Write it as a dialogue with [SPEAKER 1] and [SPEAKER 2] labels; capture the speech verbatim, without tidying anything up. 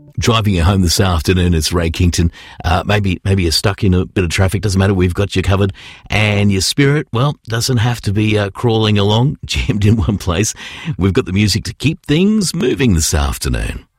[SPEAKER 1] driving you home this afternoon, it's Ray Kington. Uh, maybe maybe you're stuck in a bit of traffic, doesn't matter, we've got you covered. And your spirit, well, doesn't have to be uh, crawling along, jammed in one place. We've got the music to keep things moving this afternoon.